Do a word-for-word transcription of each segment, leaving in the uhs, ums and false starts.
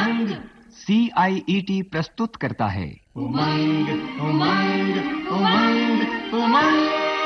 उमंग सी आई E T प्रस्तुत करता है उमंग उमंग उमंग उमंग।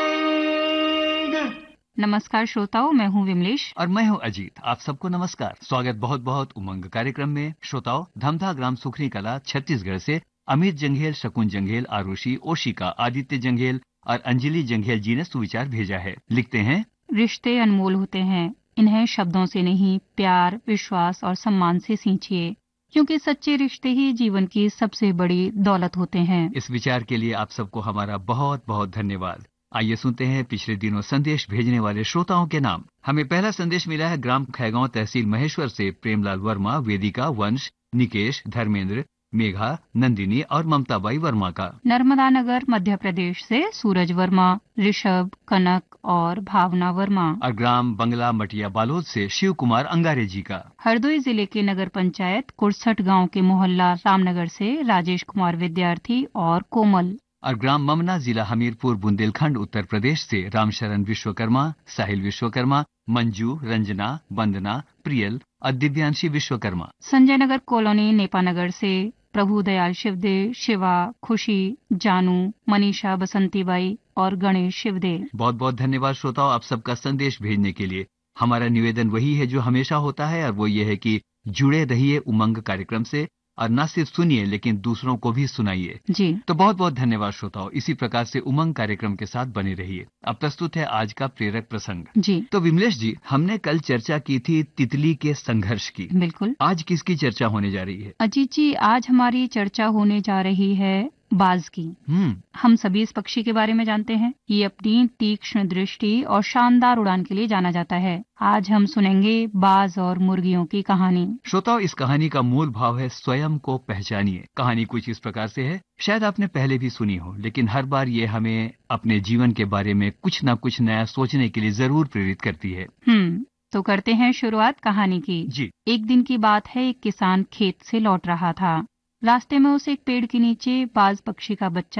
नमस्कार श्रोताओं, मैं हूं विमलेश और मैं हूं अजीत। आप सबको नमस्कार। स्वागत बहुत बहुत उमंग कार्यक्रम में। श्रोताओं, धमधा ग्राम सुखनी कला छत्तीसगढ़ से अमित जंघेल, शकुन जंघेल, आरुषि, ओशिका, आदित्य जंघेल और अंजलि जंघेल जी ने सुविचार भेजा है। लिखते हैं, रिश्ते अनमोल होते हैं, इन्हें शब्दों से नहीं, प्यार, विश्वास और सम्मान से सींचिए, क्योंकि सच्चे रिश्ते ही जीवन की सबसे बड़ी दौलत होते हैं। इस विचार के लिए आप सबको हमारा बहुत बहुत धन्यवाद। आइए सुनते हैं पिछले दिनों संदेश भेजने वाले श्रोताओं के नाम। हमें पहला संदेश मिला है ग्राम खैगांव, तहसील महेश्वर से प्रेमलाल वर्मा, वेदिका, वंश, निकेश, धर्मेंद्र, मेघा, नंदिनी और ममताबाई वर्मा का। नर्मदा नगर मध्य प्रदेश से सूरज वर्मा, ऋषभ, कनक और भावना वर्मा। और ग्राम बंगला मटिया बालोद से शिव कुमार अंगारे जी का। हरदोई जिले के नगर पंचायत कुरसठ गांव के मोहल्ला रामनगर से राजेश कुमार विद्यार्थी और कोमल। और ग्राम ममना, जिला हमीरपुर, बुंदेलखंड, उत्तर प्रदेश से रामशरण विश्वकर्मा, साहिल विश्वकर्मा, मंजू, रंजना, वंदना, प्रियल और दिव्यांशी विश्वकर्मा। संजय नगर कॉलोनी नेपानगर से प्रभु दयाल शिवदे, शिवा, खुशी, जानू, मनीषा, बसंतीबाई और गणेश शिवदे। बहुत बहुत धन्यवाद श्रोताओं, आप सबका संदेश भेजने के लिए। हमारा निवेदन वही है जो हमेशा होता है, और वो ये है कि जुड़े रहिए उमंग कार्यक्रम से, और न सिर्फ सुनिए लेकिन दूसरों को भी सुनाइए जी। तो बहुत बहुत धन्यवाद श्रोताओं। इसी प्रकार से उमंग कार्यक्रम के साथ बने रहिए। अब प्रस्तुत है आज का प्रेरक प्रसंग। जी। तो विमलेश जी, हमने कल चर्चा की थी तितली के संघर्ष की। बिल्कुल। आज किसकी चर्चा होने जा रही है? अजीत जी, आज हमारी चर्चा होने जा रही है बाज की। हम्म हम सभी इस पक्षी के बारे में जानते हैं। ये अपनी तीक्ष्ण दृष्टि और शानदार उड़ान के लिए जाना जाता है। आज हम सुनेंगे बाज और मुर्गियों की कहानी। श्रोताओं, इस कहानी का मूल भाव है स्वयं को पहचानिए। कहानी कुछ इस प्रकार से है, शायद आपने पहले भी सुनी हो, लेकिन हर बार ये हमें अपने जीवन के बारे में कुछ न कुछ नया सोचने के लिए जरूर प्रेरित करती है। हम्म तो करते हैं शुरुआत कहानी की। जी। एक दिन की बात है, एक किसान खेत से लौट रहा था। रास्ते में उसे एक पेड़ के नीचे बाज पक्षी का बच्चा